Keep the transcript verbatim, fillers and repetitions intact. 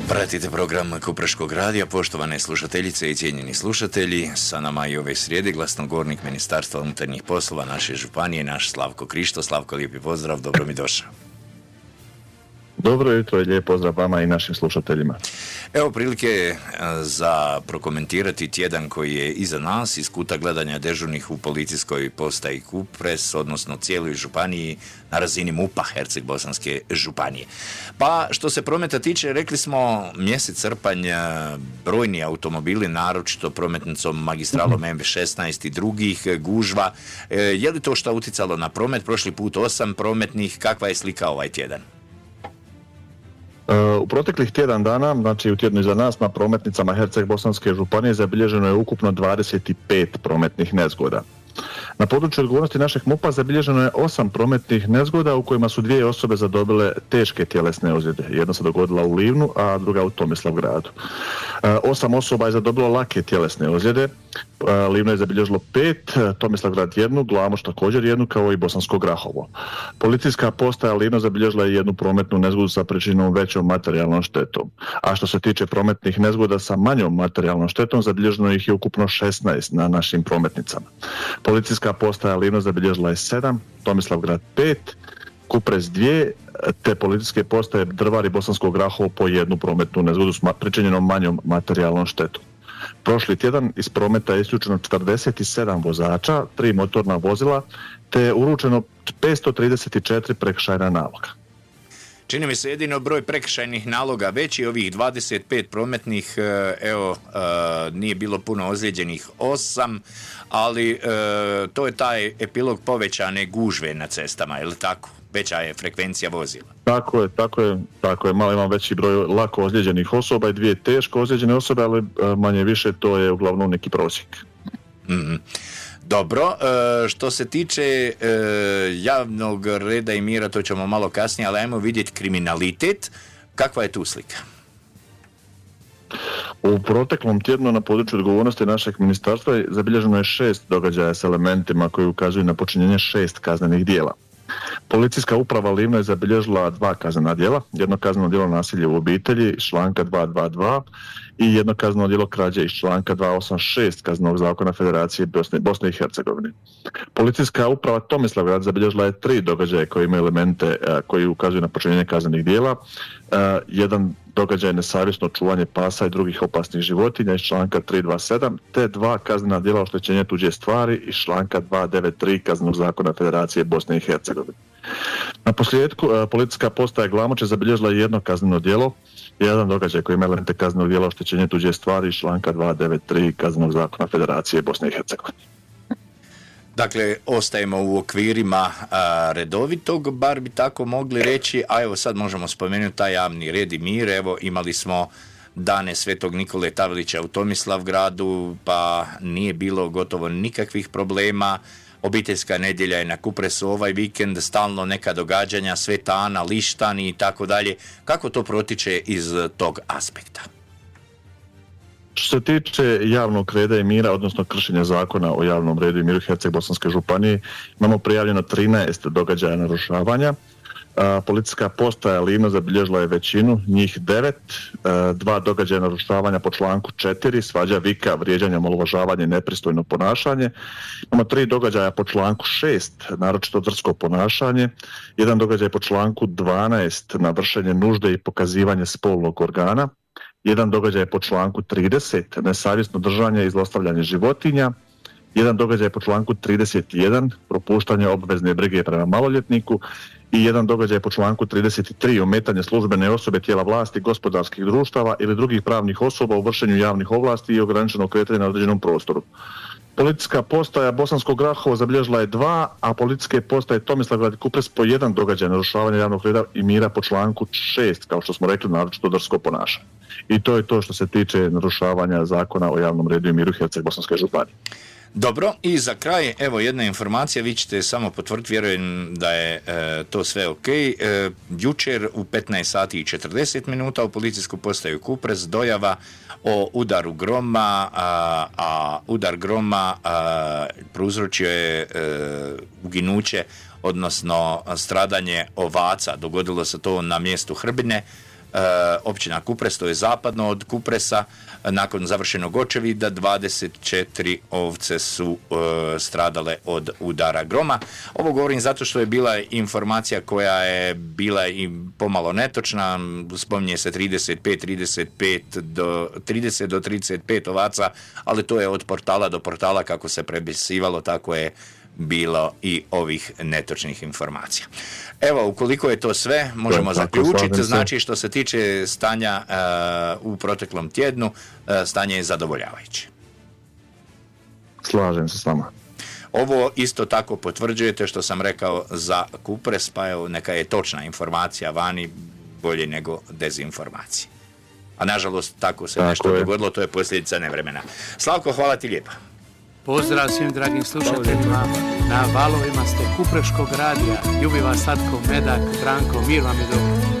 Pratite program Kupreškog radija, poštovane slušateljice i cijenjeni slušatelji. Sa nama i ove srijede glasnogovornik Ministarstva unutarnjih poslova naše županije, naš Slavko Krišto. Slavko, lijepi pozdrav, dobro mi došao. Dobro jutro i lijep pozdrav vama i našim slušateljima. Evo prilike za prokomentirati tjedan koji je iza nas iz kuta gledanja dežurnih u policijskoj postaji Kupres, odnosno cijeloj županiji na razini MUP-a Herceg-Bosanske županije. Pa što se prometa tiče, rekli smo mjesec srpanj, brojni automobili, naročito prometnicom magistralom M šesnaest i drugih, gužva. Je li to što utjecalo na promet? Prošli put osam prometnih, kakva je slika ovaj tjedan? U proteklih tjedan dana, znači u tjednu iza nas, na prometnicama Herceg-Bosanske županije zabilježeno je ukupno dvadeset pet prometnih nezgoda. Na području odgovornosti našeg MUP-a zabilježeno je osam prometnih nezgoda u kojima su dvije osobe zadobile teške tjelesne ozljede. Jedna se dogodila u Livnu, a druga u Tomislavgradu. Osam osoba je zadobilo lake tjelesne ozljede. Livno je zabilježilo pet, Tomislavgrad jednu, Glamoč također jednu, kao i Bosansko Grahovo. Policijska postaja Livno zabilježila je jednu prometnu nezgodu sa pričinom većom materijalnom štetom. A što se tiče prometnih nezgoda sa manjom materijalnom štetom, zabilježeno ih je ukupno šesnaest na našim prometnicama. Policijska postaja Livno zabilježila je sedam, Tomislavgrad pet, Kupres dvije, te policijske postaje Drvar i Bosansko Grahovo po jednu prometnu nezgodu s pričinjenom manjom materijalnom štetom. Prošli tjedan iz prometa je isključeno četrdeset sedam vozača, tri motorna vozila, te je uručeno petsto trideset četiri prekršajna naloga. Čini mi se jedino broj prekršajnih naloga veći, ovih dvadeset pet prometnih, evo, nije bilo puno ozlijeđenih, osam, ali to je taj epilog povećane gužve na cestama, je li tako? Veća je frekvencija vozila. Tako je, tako je, tako je. Malo imam veći broj lako ozlijeđenih osoba i dvije teško ozlijeđene osobe, ali manje više to je uglavnom neki prosjek. Mm-hmm. Dobro, što se tiče javnog reda i mira, to ćemo malo kasnije, ali ajmo vidjeti kriminalitet. Kakva je tu slika? U proteklom tjednu na području odgovornosti našeg ministarstva zabilježeno je šest događaja s elementima koji ukazuju na počinjenje šest kaznenih djela. Policijska uprava Livno je zabilježila dva kaznena djela, jedno kazneno djelo nasilje u obitelji iz članka dvjesto dvadeset dva i jedno kazneno djelo krađe iz članka dvjesto osamdeset šest Kaznenog zakona Federacije Bosne, Bosne i Hercegovine. Policijska uprava Tomislavgrad zabilježila je tri događaje koji imaju elemente a, koji ukazuju na počinjenje kaznenih djela. A, jedan događaj nesavjesno čuvanje pasa i drugih opasnih životinja iz članka tristo dvadeset sedam, te dva kaznena djela oštećenja tuđe stvari iz članka dvjesto devedeset tri Kaznenog zakona Federacije Bosne i Hercegovine. Na posljedku, policijska postaja Glamoč je zabilježila jedno kazneno djelo, jedan događaj koji ima elemente kaznenog djela oštećenja tuđe stvari iz članka dvjesto devedeset tri Kaznenog zakona Federacije Bosne i Hercegovine. Dakle, ostajemo u okvirima a, redovitog, bar bi tako mogli reći, a evo sad možemo spomenuti taj javni red i mir. Evo, imali smo dane Svetog Nikole Tavelića u Tomislavgradu, pa nije bilo gotovo nikakvih problema. Obiteljska nedjelja je na Kupresu ovaj vikend, stalno neka događanja, Sveta Ana, Lištani i tako dalje. Kako to protiče iz tog aspekta? Što se tiče javnog reda i mira, odnosno kršenja zakona o javnom redu i miru Herceg-Bosanske županije, imamo prijavljeno trinaest događaja narušavanja. A, policijska postaja Livno zabilježila je većinu, njih devet, a, dva događaja narušavanja po članku četiri, svađa, vika, vrijeđanje, omalovažavanje i nepristojno ponašanje. Imamo tri događaja po članku šest, naročito drsko ponašanje, jedan događaj po članku dvanaest, navršenje nužde i pokazivanje spolnog organa, jedan događaj po članku trideset, nesavjesno držanje i zlostavljanje životinja, jedan događaj po članku trideset jedan, propuštanje obvezne brige prema maloljetniku i jedan događaj po članku trideset tri, ometanje službene osobe, tijela vlasti, gospodarskih društava ili drugih pravnih osoba u vršenju javnih ovlasti i ograničenog kretanja na određenom prostoru. Policijska postaja Bosansko Grahovo zabilježila je dva, a policijske postaje Tomislavgrad i Kupres po jedan događaj narušavanja javnog reda i mira po članku šest, kao što smo rekli, naročito drsko ponašanje. I to je to što se tiče narušavanja zakona o javnom redu i miru Herceg-Bosanske županije. Dobro, i za kraj, evo jedna informacija, vi ćete samo potvrditi, vjerujem da je e, to sve ok. E, jučer u petnaest sati i četrdeset minuta u policijsku postaju Kupres dojava o udaru groma, a, a udar groma a, prouzročio je e, uginuće, odnosno stradanje ovaca. Dogodilo se to na mjestu Hrbine. općina Kupres, to je zapadno od Kupresa. Nakon završenog očevida dvadeset četiri ovce su e, stradale od udara groma. Ovo govorim zato što je bila informacija koja je bila i pomalo netočna. Spominje se trideset pet, trideset pet do trideset do trideset pet ovaca, ali to je od portala do portala, kako se prebisivalo, tako je bilo i ovih netočnih informacija. Evo, ukoliko je to sve, možemo zaključiti. Znači, što se tiče stanja uh, u proteklom tjednu, uh, stanje je zadovoljavajuće. Slažem se s vama. Ovo isto tako potvrđujete što sam rekao za Kupres, pa evo, neka je točna informacija vani bolje nego dezinformacija. A nažalost, tako se tako nešto je. dogodilo, to je posljedica nevremena. Slavko, hvala ti lijepa. Pozdrav svim dragim slušateljima, na valovima ste Kupreškog radija, ljubi vas Slatko Medak, Branko, mir vam je dobro.